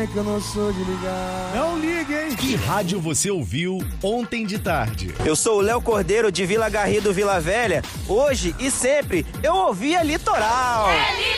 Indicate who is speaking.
Speaker 1: que eu não sou de ligar.
Speaker 2: Não ligue, hein?
Speaker 3: Que rádio você ouviu ontem de tarde?
Speaker 4: Eu sou o Léo Cordeiro de Vila Garrido, Vila Velha. Hoje e sempre eu ouvia Litoral.